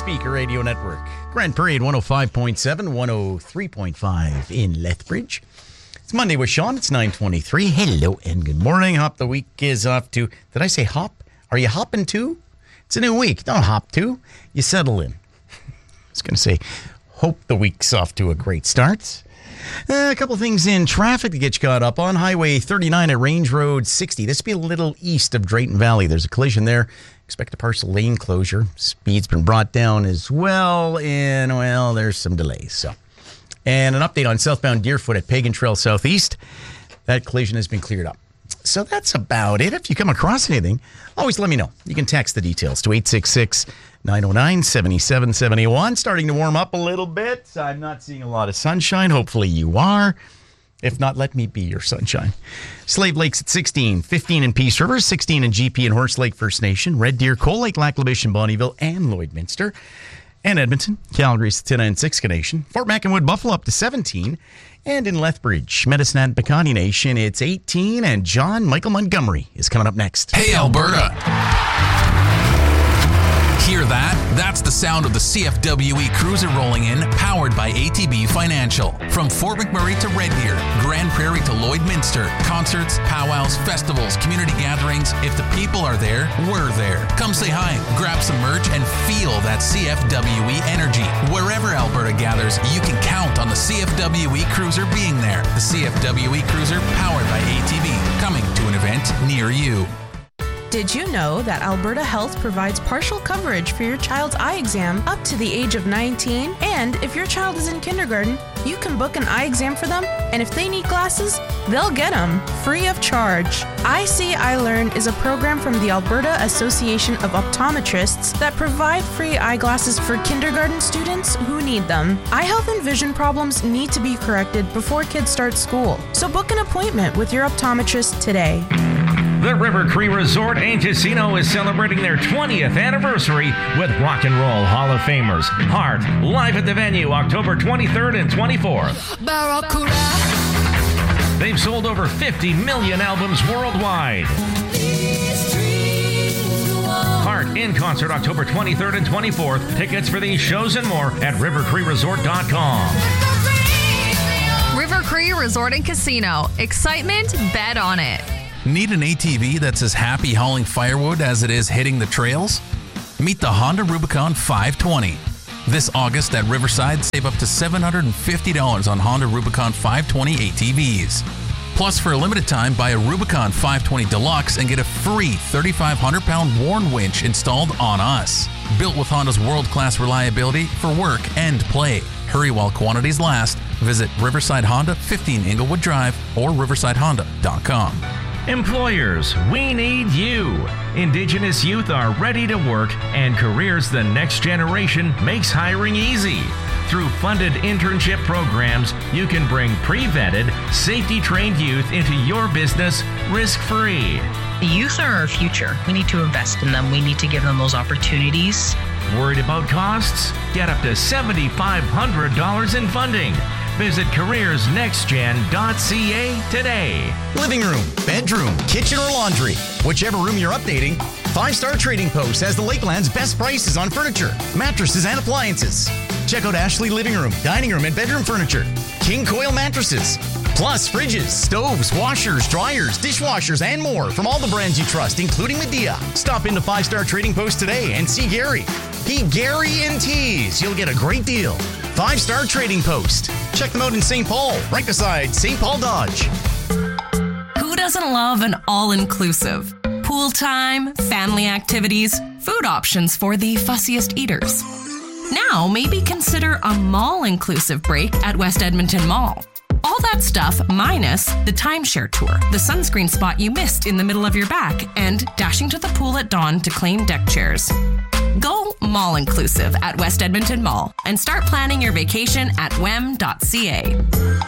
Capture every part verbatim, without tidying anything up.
Speaker Radio Network. Grand Parade one oh five point seven, one oh three point five in Lethbridge. It's Monday with Sean. It's nine twenty-three. Hello and good morning. Hop the week is off to... Did I say hop? Are you hopping too? It's a new week. Don't hop too. You settle in. I was going to say, hope the week's off to a great start. Uh, a couple things in traffic to get you caught up on. Highway thirty-nine at Range Road sixty. This will be a little east of Drayton Valley. There's a collision there. Expect a partial lane closure. Speed's been brought down as well. And, well, there's some delays. So, and an update on southbound Deerfoot at Pagan Trail Southeast. That collision has been cleared up. So that's about it. If you come across anything, always let me know. You can text the details to eight six six, nine oh nine, seven seven seven one. Starting to warm up a little bit. I'm not seeing a lot of sunshine. Hopefully you are. If not, let me be your sunshine. Slave Lake's at sixteen, fifteen in Peace River, sixteen in G P and Horse Lake First Nation, Red Deer, Coal Lake, Lac La Biche, and Bonnyville, and Lloydminster, and Edmonton. Calgary's ten and six Nation. Fort Mac and Wood Buffalo up to seventeen. And in Lethbridge, Medicine Hat, Pecani Nation, it's eighteen. And John Michael Montgomery is coming up next. Hey, Alberta. Hear that? That's the sound of the C F W E Cruiser rolling in, powered by A T B Financial. From Fort McMurray to Red Deer, Grand Prairie to Lloydminster, concerts, powwows, festivals, community gatherings. If the people are there, we're there. Come say hi, grab some merch, and feel that C F W E energy. Wherever Alberta gathers, you can count on the C F W E Cruiser being there. The C F W E Cruiser, powered by A T B, coming to an event near you. Did you know that Alberta Health provides partial coverage for your child's eye exam up to the age of nineteen? And if your child is in kindergarten, you can book an eye exam for them, and if they need glasses, they'll get them free of charge. I See, I Learn is a program from the Alberta Association of Optometrists that provide free eyeglasses for kindergarten students who need them. Eye health and vision problems need to be corrected before kids start school, so book an appointment with your optometrist today. The River Cree Resort and Casino is celebrating their twentieth anniversary with Rock and Roll Hall of Famers. Heart, live at the venue October twenty-third and twenty-fourth. Barracuda. They've sold over fifty million albums worldwide. Heart in concert October twenty-third and twenty-fourth. Tickets for these shows and more at river cree resort dot com. River Cree Resort and Casino. Excitement, bet on it. Need an A T V that's as happy hauling firewood as it is hitting the trails? Meet the Honda Rubicon five twenty. This August at Riverside, save up to seven hundred fifty dollars on Honda Rubicon five twenty A T Vs. Plus, for a limited time, buy a Rubicon five twenty Deluxe and get a free thirty-five hundred pound Warn winch installed on us. Built with Honda's world-class reliability for work and play. Hurry while quantities last. Visit Riverside Honda, fifteen Inglewood Drive, or riverside honda dot com. Employers, we need you. Indigenous youth are ready to work, and Careers the Next Generation makes hiring easy. Through funded internship programs, you can bring pre-vetted, safety-trained youth into your business risk-free. The youth are our future. We need to invest in them. We need to give them those opportunities. Worried about costs? Get up to seven thousand five hundred dollars in funding. Visit careers next gen dot c a today. Living room, bedroom, kitchen, or laundry. Whichever room you're updating, Five Star Trading Post has the Lakeland's best prices on furniture, mattresses, and appliances. Check out Ashley Living Room, Dining Room, and Bedroom Furniture. King Coil Mattresses. Plus fridges, stoves, washers, dryers, dishwashers, and more from all the brands you trust, including Medea. Stop into Five Star Trading Post today and see Gary. He guarantees you'll get a great deal. Five Star Trading Post. Check them out in Saint Paul, right beside Saint Paul Dodge. Who doesn't love an all-inclusive? Pool time, family activities, food options for the fussiest eaters. Now, maybe consider a mall-inclusive break at West Edmonton Mall. All that stuff minus the timeshare tour, the sunscreen spot you missed in the middle of your back, and dashing to the pool at dawn to claim deck chairs. Go mall-inclusive at West Edmonton Mall and start planning your vacation at w e m dot c a.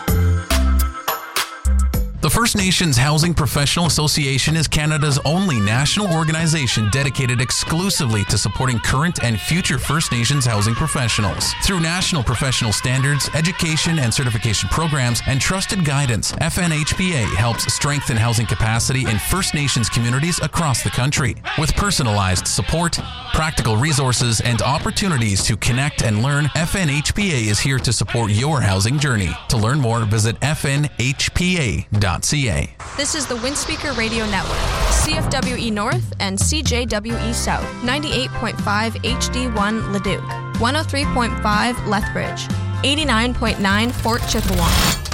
The First Nations Housing Professional Association is Canada's only national organization dedicated exclusively to supporting current and future First Nations housing professionals. Through national professional standards, education and certification programs, and trusted guidance, F N H P A helps strengthen housing capacity in First Nations communities across the country. With personalized support, practical resources, and opportunities to connect and learn, F N H P A is here to support your housing journey. To learn more, visit f n h p a dot c a. This is the Windspeaker Radio Network, C F W E North and C J W E South, ninety-eight point five H D one Leduc, one oh three point five Lethbridge, eighty-nine point nine Fort Chippewa.